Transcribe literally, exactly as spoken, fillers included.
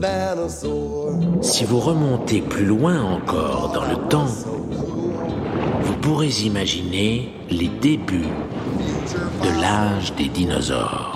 Si vous remontez plus loin encore dans le temps, vous pourrez imaginer les débuts de l'âge des dinosaures.